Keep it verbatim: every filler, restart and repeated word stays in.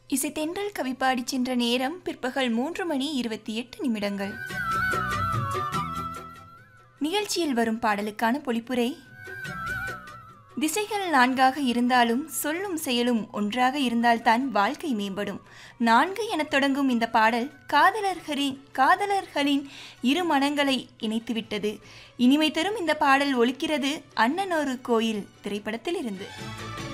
இசைத்தென்றல் கவி பாடிச் சென்ற நேரம் பிற்பகல் மூன்று மணி இருபத்தி எட்டு நிமிடங்கள். நிகழ்ச்சியில் வரும் பாடலுக்கான பொழிப்புரை. திசைகள் நான்காக இருந்தாலும் சொல்லும் செயலும் ஒன்றாக இருந்தால்தான் வாழ்க்கை மேம்படும். நான்கு எனத் தொடங்கும் இந்த பாடல் காதலர்களின் காதலர்களின் இரு மனங்களை இணைத்துவிட்டது. இனிமை தரும் இந்த பாடல் ஒலிக்கிறது அண்ணனொரு கோயில் திரைப்படத்தில் இருந்து.